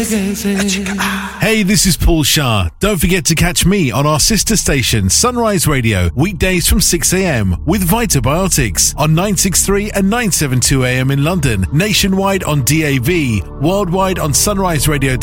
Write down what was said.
Hey, this is Paul Shah. Don't forget to catch me on our sister station, Sunrise Radio, weekdays from 6 a.m. with Vitabiotics on 963 and 972 a.m. in London, nationwide on DAB, worldwide on Sunrise Radio.